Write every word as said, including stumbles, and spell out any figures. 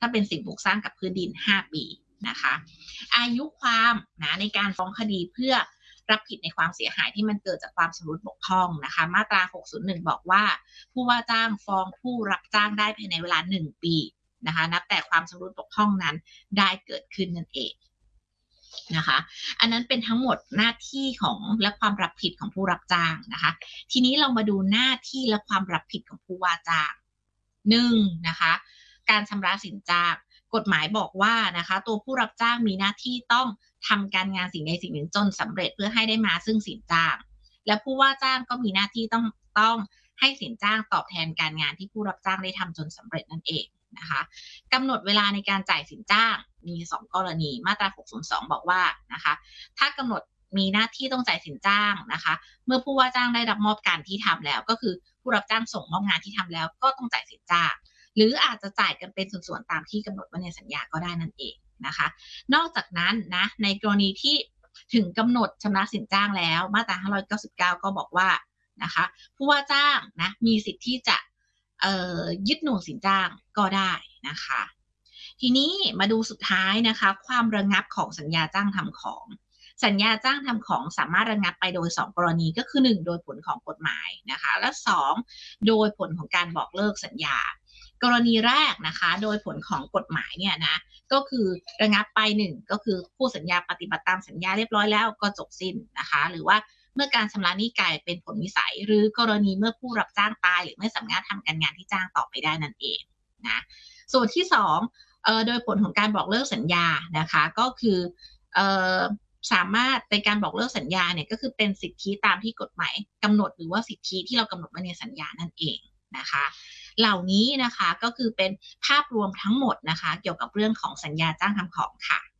ถ้าเป็นสิ่งปลูกสร้างกับพื้นดินห้าปีนะคะอายุความนะในการฟ้องคดีเพื่อรับผิดในความเสียหายที่มันเกิดจากความชำรุดบกพร่องนะคะมาตราหกศูนย์หนึ่งบอกว่าผู้ว่าจ้างฟ้องผู้รับจ้างได้ภายในเวลาหนึ่งปีนะคะนับแต่ความชำรุดบกพร่องนั้นได้เกิดขึ้นนั่นเองนะคะอันนั้นเป็นทั้งหมดหน้าที่ของและความรับผิดของผู้รับจ้างนะคะทีนี้เรามาดูหน้าที่และความรับผิดของผู้ว่าจ้างหนึ่งนะคะการชำระสินจ้างกฎหมายบอกว่านะคะตัวผู้รับจ้างมีหน้าที่ต้องทำการงานสิ่งใดสิ่งหนึ่งจนสำเร็จเพื่อให้ได้มาซึ่งสินจ้างและผู้ว่าจ้างก็มีหน้าที่ต้องต้องให้สินจ้างตอบแทนการงานที่ผู้รับจ้างได้ทำจนสำเร็จนั่นเองนะคะกำหนดเวลาในการจ่ายสินจ้างมีสองกรณีมาตราหกศูนย์สองบอกว่านะคะถ้ากำหนดมีหน้าที่ต้องจ่ายสินจ้างนะคะเมื่อผู้ว่าจ้างได้รับมอบการที่ทำแล้วก็คือผู้รับจ้างส่งมอบงานที่ทำแล้วก็ต้องจ่ายสินจ้างหรืออาจจะจ่ายกันเป็นส่วนๆตามที่กำหนดไว้ในสัญญาก็ได้นั่นเองนะคะนอกจากนั้นนะในกรณีที่ถึงกำหนดชำระสินจ้างแล้วมาตราห้าร้อยเก้าสิบเก้าก็บอกว่านะคะผู้ว่าจ้างนะมีสิทธิ์ที่จะเอ่อยึดหน่วงสินจ้างก็ได้นะคะทีนี้มาดูสุดท้ายนะคะความระงับของสัญญาจ้างทำของสัญญาจ้างทำของสามารถระงับไปโดยสองกรณีก็คือหนึ่งโดยผลของกฎหมายนะคะและสองโดยผลของการบอกเลิกสัญญากรณีแรกนะคะโดยผลของกฎหมายเนี่ยนะก็คือระงับไปหนึ่งก็คือผู้สัญญาปฏิบัติตามสัญญาเรียบร้อยแล้วก็จบสิ้นนะคะหรือว่าเมื่อการชำระหนี้กลายเป็นผลวิสัยหรือกรณีเมื่อผู้รับจ้างตายหรือไม่สามารถทำการงานที่จ้างต่อไปได้นั่นเองนะส่วนที่สองเอ่อโดยผลของการบอกเลิกสัญญานะคะก็คือเอ่อสามารถในการบอกเลิกสัญญาเนี่ยก็คือเป็นสิทธิตามที่กฎหมายกำหนดหรือว่าสิทธิที่เรากำหนดไว้ในสัญญานั่นเองนะคะเหล่านี้นะคะก็คือเป็นภาพรวมทั้งหมดนะคะเกี่ยวกับเรื่องของสัญญาจ้างทำของค่ะ